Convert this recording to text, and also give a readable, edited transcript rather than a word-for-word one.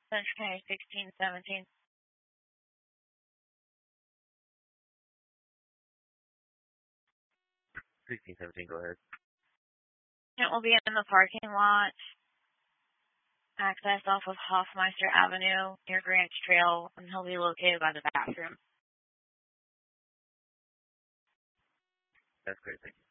Central County 1617. 1617, go ahead. It will be in the parking lot, access off of Hoffmeister Avenue near Grants Trail, and he'll be located by the bathroom. That's great, thank you.